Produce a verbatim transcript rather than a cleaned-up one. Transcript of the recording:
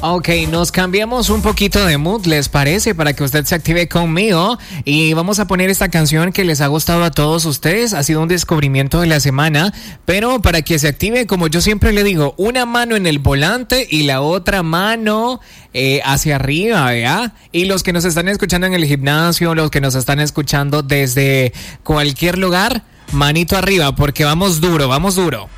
Ok, nos cambiamos un poquito de mood, ¿les parece? Para que usted se active conmigo. Y vamos a poner esta canción que les ha gustado a todos ustedes. Ha sido un descubrimiento de la semana. Pero para que se active, como yo siempre le digo, una mano en el volante y la otra mano eh, hacia arriba, ¿verdad? Y los que nos están escuchando en el gimnasio, los que nos están escuchando desde cualquier lugar, manito arriba, porque vamos duro, vamos duro.